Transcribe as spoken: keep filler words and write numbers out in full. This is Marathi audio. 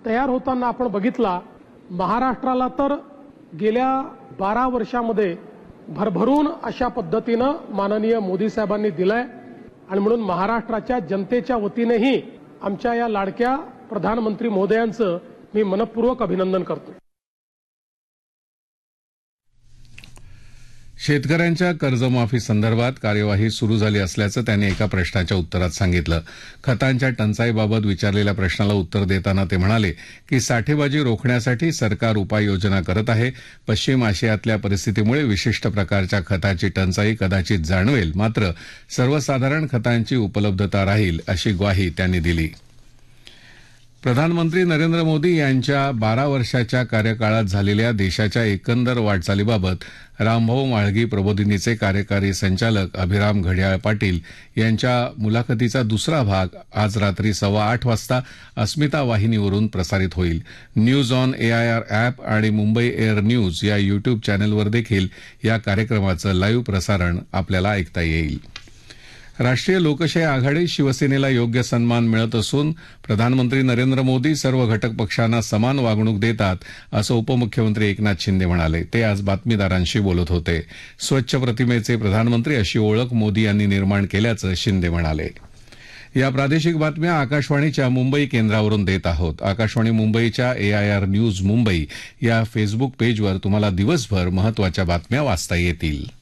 तयार होताना आपण बघितला, महाराष्ट्राला तर गेल्या बारा वर्षामध्ये भरभरून अशा पद्धतीनं माननीय मोदी साहेबांनी दिलाय आणि म्हणून महाराष्ट्राच्या जनतेच्या वतीनेही आमच्या या लाडक्या प्रधानमंत्री महोदयांचं मी मनपूर्वक अभिनंदन करतो. शेतकऱ्यांच्या कर्जमाफी संदर्भात कार्यवाही सुरू झाली असल्याचं त्यांनी एका प्रश्नाच्या उत्तरात सांगितलं. खतांच्या टंचाईबाबत विचारलेल्या प्रश्नाला उत्तर देताना ते म्हणाले की साठेबाजी रोखण्यासाठी सरकार उपाययोजना करत आहे. पश्चिम आशियातल्या परिस्थितीमुळे विशिष्ट प्रकारच्या खताची टंचाई कदाचित जाणवेल, मात्र सर्वसाधारण खतांची उपलब्धता राहील अशी ग्वाही त्यांनी दिली. प्रधानमंत्री नरेंद्र मोदी यांच्या बारा वर्षाच्या कार्यकाळात झालेल्या देशाच्या एकंदर वाटचालीबाबत रामभाऊ म्हाळगी प्रबोधिनीचे कार्यकारी संचालक अभिराम घड्याळ पाटील यांच्या मुलाखतीचा दुसरा भाग आज रात्री सव्वा आठ वाजता अस्मिता वाहिनीवरून प्रसारित होईल. न्यूज ऑन एआयआर अॅप आणि मुंबई एअर न्यूज या युट्यूब चॅनलवर देखील या कार्यक्रमाचं लाईव्ह प्रसारण आपल्याला ऐकता येईल. राष्ट्रीय लोकशाही आघाडी शिवसेनेला योग्य सन्मान मिळत असून प्रधानमंत्री नरेंद्र मोदी सर्व घटक पक्षांना समान वागणूक देतात असं उपमुख्यमंत्री एकनाथ शिंदे म्हणाले. ते आज बातमीदारांशी बोलत होते. स्वच्छ प्रतिमेचे प्रधानमंत्री अशी ओळख मोदी यांनी निर्माण केल्याचं शिंदे म्हणाले. या प्रादेशिक बातम्या आकाशवाणीच्या मुंबई केंद्रावरून देत आहोत. आकाशवाणी मुंबईच्या एआयआर न्यूज मुंबई या फेसबुक पेजवर तुम्हाला दिवसभर महत्वाच्या बातम्या वाचता येतील.